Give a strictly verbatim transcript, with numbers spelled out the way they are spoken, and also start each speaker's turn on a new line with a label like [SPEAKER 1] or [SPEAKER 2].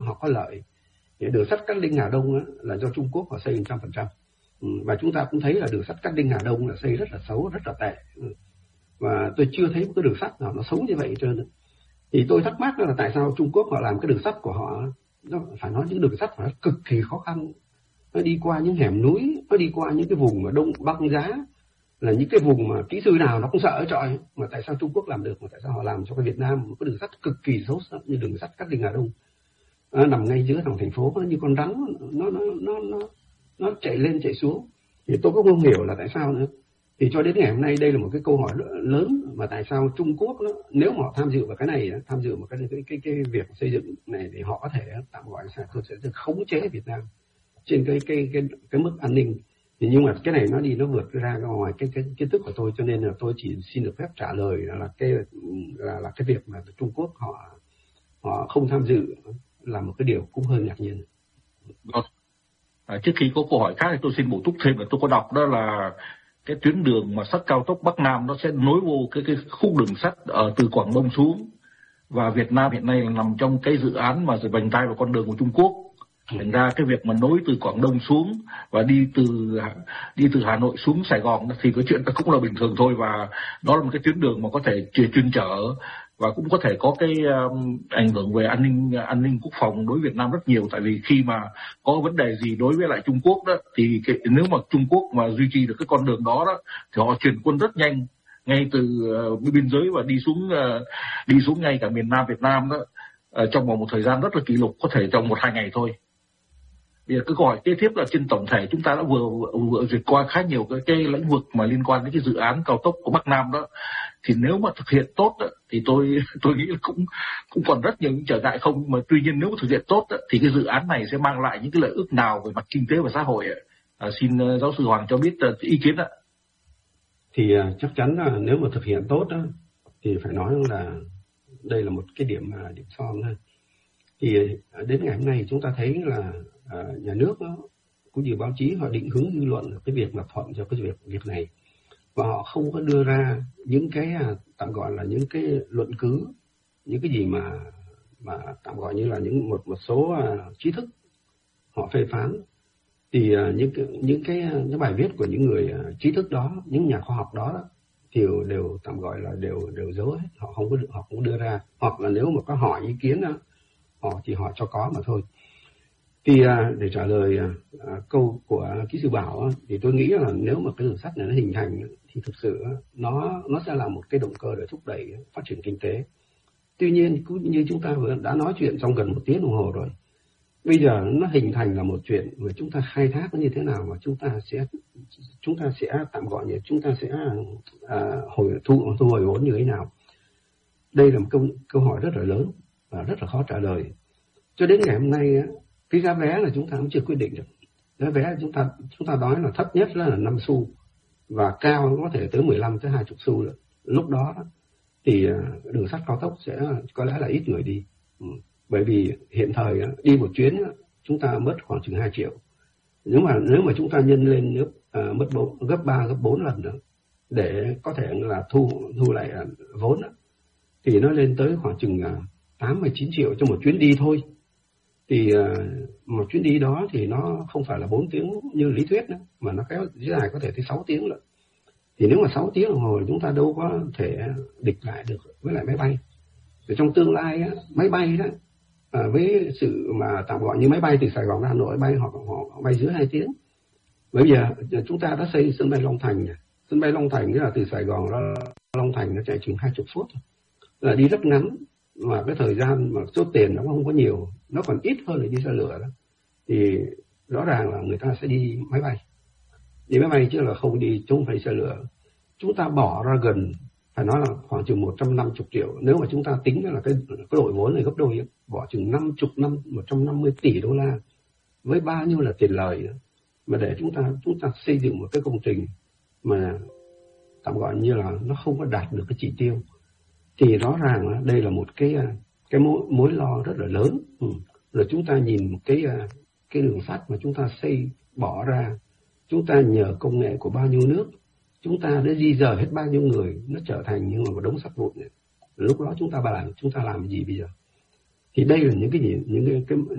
[SPEAKER 1] họ có lợi. Thì đường sắt Cát Linh Hà Đông á, là do Trung Quốc họ xây một trăm phần trăm, và chúng ta cũng thấy là đường sắt Cát Linh Hà Đông là xây rất là xấu, rất là tệ, và tôi chưa thấy một cái đường sắt nào nó xấu như vậy trơn. Thì tôi thắc mắc là tại sao Trung Quốc họ làm cái đường sắt của họ, nó phải nói những đường sắt phải cực kỳ khó khăn, nó đi qua những hẻm núi, nó đi qua những cái vùng mà đông băng giá, là những cái vùng mà kỹ sư nào nó cũng sợ trọi, mà tại sao Trung Quốc làm được, mà tại sao họ làm cho cái Việt Nam một cái đường sắt cực kỳ xấu như đường sắt Cát Linh Hà Đông, nó nằm ngay giữa lòng thành phố, nó như con rắn, nó nó nó nó nó chạy lên chạy xuống. Thì tôi cũng không hiểu là tại sao nữa. Thì cho đến ngày hôm nay đây là một cái câu hỏi lớn, mà tại sao Trung Quốc đó, nếu mà họ tham dự vào cái này, tham dự vào cái cái cái, cái việc xây dựng này, thì họ có thể tạm gọi là tôi sẽ được khống chế Việt Nam trên cái cái cái cái mức an ninh. Thì nhưng mà cái này nó đi nó vượt ra ngoài cái cái kiến thức của tôi, cho nên là tôi chỉ xin được phép trả lời là cái là là cái việc mà Trung Quốc họ họ không tham dự là một cái điều cũng hơi ngạc nhiên.
[SPEAKER 2] À, trước khi có câu hỏi khác thì tôi xin bổ túc thêm là tôi có đọc đó là cái tuyến đường mà sắt cao tốc Bắc Nam nó sẽ nối vô cái cái khúc đường sắt ở từ Quảng Đông xuống, và Việt Nam hiện nay là nằm trong cái dự án mà rồi vành đai vào con đường của Trung Quốc. Thành ra cái việc mà nối từ Quảng Đông xuống và đi từ đi từ Hà Nội xuống Sài Gòn thì cái chuyện đó cũng là bình thường thôi, và đó là một cái tuyến đường mà có thể chuyên chở và cũng có thể có cái um, ảnh hưởng về an ninh an ninh quốc phòng đối với Việt Nam rất nhiều. Tại vì khi mà có vấn đề gì đối với lại Trung Quốc đó thì cái, nếu mà Trung Quốc mà duy trì được cái con đường đó đó thì họ chuyển quân rất nhanh ngay từ uh, biên giới và đi xuống uh, đi xuống ngay cả miền Nam Việt Nam đó uh, trong vòng một thời gian rất là kỷ lục, có thể trong một hai ngày thôi. Bây giờ cái câu hỏi kế tiếp là trên tổng thể chúng ta đã vừa vừa, vừa duyệt qua khá nhiều cái, cái lĩnh vực mà liên quan đến cái dự án cao tốc của Bắc Nam đó, thì nếu mà thực hiện tốt đó, thì tôi tôi nghĩ là cũng cũng còn rất nhiều những trở ngại không, mà tuy nhiên nếu mà thực hiện tốt đó, thì cái dự án này sẽ mang lại những cái lợi ức nào về mặt kinh tế và xã hội ạ? À, xin uh, giáo sư Hoàng cho biết uh, ý kiến ạ.
[SPEAKER 1] Thì uh, chắc chắn là nếu mà thực hiện tốt đó, thì phải nói là đây là một cái điểm uh, điểm son thôi. Thì uh, đến ngày hôm nay chúng ta thấy là uh, nhà nước đó, cũng như báo chí họ định hướng dư luận cái việc là thuận cho cái việc việc này, và họ không có đưa ra những cái tạm gọi là những cái luận cứ, những cái gì mà mà tạm gọi như là những một một số uh, trí thức họ phê phán. Thì uh, những cái những cái những bài viết của những người uh, trí thức đó, những nhà khoa học đó, đó thì đều tạm gọi là đều đều giấu hết, họ không có họ không đưa ra, hoặc là nếu mà có hỏi ý kiến đó, họ chỉ họ cho có mà thôi. Thì uh, để trả lời uh, câu của kỹ sư Bảo uh, thì tôi nghĩ là nếu mà cái đường sắt này nó hình thành thì thực sự uh, nó nó sẽ là một cái động cơ để thúc đẩy phát triển kinh tế. Tuy nhiên cũng như chúng ta vừa đã nói chuyện trong gần một tiếng đồng hồ rồi, bây giờ nó hình thành là một chuyện mà chúng ta khai thác nó như thế nào, mà chúng ta sẽ chúng ta sẽ tạm gọi như chúng ta sẽ uh, hồi thu thu hồi vốn như thế nào. Đây là một câu câu hỏi rất là lớn và rất là khó trả lời. Cho đến ngày hôm nay uh, cái giá vé là chúng ta cũng chưa quyết định được. Giá vé chúng ta chúng ta nói là thấp nhất là năm xu và cao có thể tới mười lăm tới hai mươi xu nữa. Lúc đó thì đường sắt cao tốc sẽ có lẽ là ít người đi. Ừ. Bởi vì hiện thời đi một chuyến chúng ta mất khoảng chừng hai triệu. Nếu mà nếu mà chúng ta nhân lên nước à, mất bốn, gấp ba gấp bốn lần nữa để có thể là thu thu lại vốn thì nó lên tới khoảng chừng tám mươi chín triệu cho một chuyến đi thôi. Thì uh, một chuyến đi đó thì nó không phải là bốn tiếng như lý thuyết nữa, mà nó kéo dài có thể tới sáu tiếng nữa. Thì nếu mà sáu tiếng đồng hồ chúng ta đâu có thể địch lại được với lại máy bay. Thì trong tương lai á, máy bay đó à, với sự mà tạm gọi như máy bay từ Sài Gòn ra Hà Nội bay hoặc họ bay dưới hai tiếng. Bây giờ chúng ta đã xây sân bay Long Thành này. Sân bay Long Thành nghĩa là từ Sài Gòn ra Long Thành nó chạy chừng hai mươi phút thôi. Là đi rất ngắn, mà cái thời gian mà số tiền nó không có nhiều, nó còn ít hơn là đi xe lửa đó. Thì rõ ràng là người ta sẽ đi máy bay, đi máy bay chứ là không đi chung phải xe lửa. Chúng ta bỏ ra gần, phải nói là khoảng chừng một trăm năm mươi triệu, nếu mà chúng ta tính là cái cái đội vốn này gấp đôi, bỏ chừng năm mươi năm một trăm năm mươi tỷ đô la với bao nhiêu là tiền lời, mà để chúng ta chúng ta xây dựng một cái công trình mà tạm gọi như là nó không có đạt được cái chỉ tiêu, thì rõ ràng là đây là một cái cái mối, mối lo rất là lớn. Ừ. Rồi chúng ta nhìn một cái cái đường sắt mà chúng ta xây bỏ ra, chúng ta nhờ công nghệ của bao nhiêu nước, chúng ta đã di dời hết bao nhiêu người, nó trở thành như một đống sắt vụn này. Lúc đó chúng ta làm chúng ta làm gì bây giờ? Thì đây là những cái gì những cái, cái